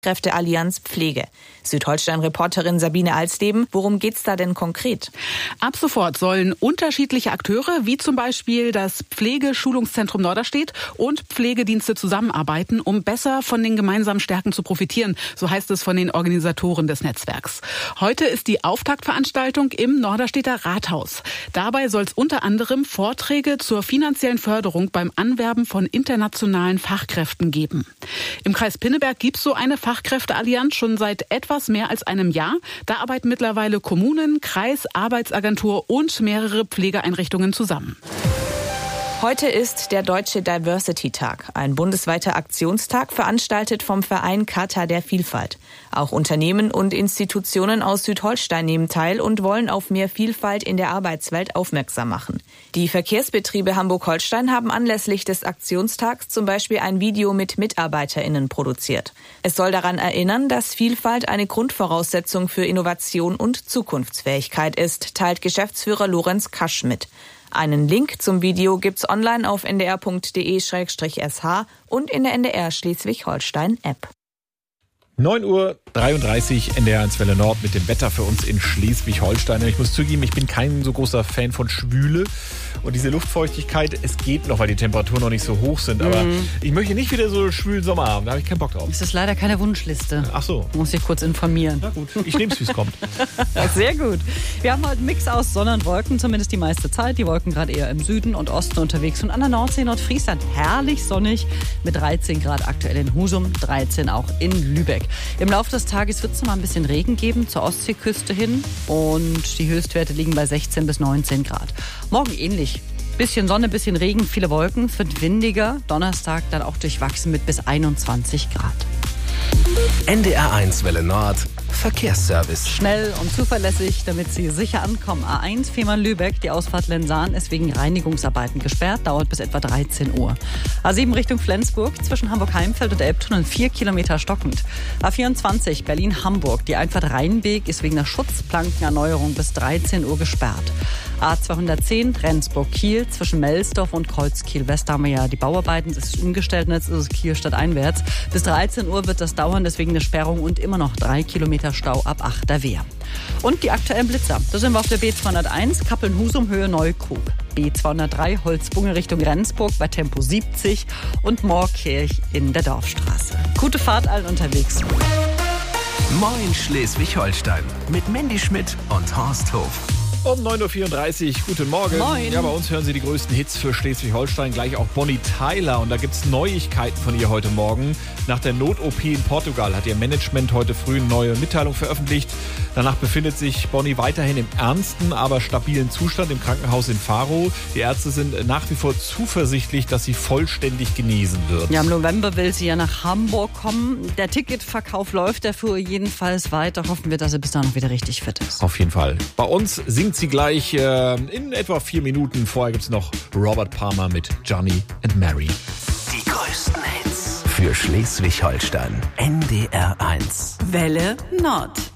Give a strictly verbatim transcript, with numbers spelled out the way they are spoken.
Fachkräfteallianz Pflege. Südholstein-Reporterin Sabine Alsleben, worum geht's da denn konkret? Ab sofort sollen unterschiedliche Akteure, wie zum Beispiel das Pflegeschulungszentrum Norderstedt und Pflegedienste zusammenarbeiten, um besser von den gemeinsamen Stärken zu profitieren. So heißt es von den Organisatoren des Netzwerks. Heute ist die Auftaktveranstaltung im Norderstedter Rathaus. Dabei soll es unter anderem Vorträge zur finanziellen Förderung beim Anwerben von internationalen Fachkräften geben. Im Kreis Pinneberg gibt es so eine Fachkräfteallianz schon seit etwas mehr als einem Jahr. Da arbeiten mittlerweile Kommunen, Kreis, Arbeitsagentur und mehrere Pflegeeinrichtungen zusammen. Heute ist der Deutsche Diversity-Tag, ein bundesweiter Aktionstag, veranstaltet vom Verein Charta der Vielfalt. Auch Unternehmen und Institutionen aus Südholstein nehmen teil und wollen auf mehr Vielfalt in der Arbeitswelt aufmerksam machen. Die Verkehrsbetriebe Hamburg-Holstein haben anlässlich des Aktionstags zum Beispiel ein Video mit MitarbeiterInnen produziert. Es soll daran erinnern, dass Vielfalt eine Grundvoraussetzung für Innovation und Zukunftsfähigkeit ist, teilt Geschäftsführer Lorenz Kasch mit. Einen Link zum Video gibt's online auf n d r punkt d e slash s h und in der N D R Schleswig-Holstein-App. neun Uhr dreiunddreißig, N D R eins Welle Nord mit dem Wetter für uns in Schleswig-Holstein. Ich muss zugeben, ich bin kein so großer Fan von Schwüle. Und diese Luftfeuchtigkeit, es geht noch, weil die Temperaturen noch nicht so hoch sind. Aber mm. ich möchte nicht wieder so schwülen Sommer haben. Da habe ich keinen Bock drauf. Das ist leider keine Wunschliste. Ach so. Muss ich kurz informieren. Na gut, ich nehme es, wie es kommt. Sehr gut. Wir haben heute einen Mix aus Sonne und Wolken, zumindest die meiste Zeit. Die Wolken gerade eher im Süden und Osten unterwegs. Und an der Nordsee, Nordfriesland, herrlich sonnig mit dreizehn Grad aktuell in Husum, dreizehn auch in Lübeck. Im Laufe des Tages wird es noch mal ein bisschen Regen geben zur Ostseeküste hin. Und die Höchstwerte liegen bei sechzehn bis neunzehn Grad. Morgen ähnlich. Bisschen Sonne, bisschen Regen, viele Wolken. Es wird windiger. Donnerstag dann auch durchwachsen mit bis einundzwanzig Grad. N D R eins Welle Nord. Verkehrsservice. Schnell und zuverlässig, damit Sie sicher ankommen. A eins Fehmarn-Lübeck, die Ausfahrt Lensahn ist wegen Reinigungsarbeiten gesperrt, dauert bis etwa dreizehn Uhr. A sieben Richtung Flensburg, zwischen Hamburg-Heimfeld und Elbtunnel vier Kilometer stockend. A vierundzwanzig Berlin-Hamburg, die Einfahrt Rheinweg ist wegen der Schutzplankenerneuerung bis dreizehn Uhr gesperrt. A zweihundertzehn Rendsburg-Kiel, zwischen Melsdorf und Kreuzkiel-West, da haben wir ja die Bauarbeiten, das ist umgestellt und jetzt ist es Kiel stadteinwärts. Bis dreizehn Uhr wird das dauern, deswegen eine Sperrung und immer noch drei Kilometer Stau ab Achter Wehr. Und die aktuellen Blitzer. Da sind wir auf der B zweihunderteins, Kappeln-Husum, Höhe Neukrug. B zweihundertdrei, Holzbunge Richtung Rendsburg bei Tempo siebzig und Moorkirch in der Dorfstraße. Gute Fahrt allen unterwegs. Moin Schleswig-Holstein mit Mandy Schmidt und Horst Hof. Um neun Uhr vierunddreißig, guten Morgen. Moin. Ja, bei uns hören Sie die größten Hits für Schleswig-Holstein. Gleich auch Bonnie Tyler. Und da gibt es Neuigkeiten von ihr heute Morgen. Nach der Not-O P in Portugal hat ihr Management heute früh eine neue Mitteilung veröffentlicht. Danach befindet sich Bonnie weiterhin im ernsten, aber stabilen Zustand im Krankenhaus in Faro. Die Ärzte sind nach wie vor zuversichtlich, dass sie vollständig genesen wird. Ja, im November will sie ja nach Hamburg kommen. Der Ticketverkauf läuft dafür jedenfalls weiter. Hoffen wir, dass sie bis dahin noch wieder richtig fit ist. Auf jeden Fall. Bei uns singt sie gleich äh, in etwa vier Minuten. Vorher gibt es noch Robert Palmer mit Johnny and Mary. Die größten Hits für Schleswig-Holstein. N D R eins. Welle Nord.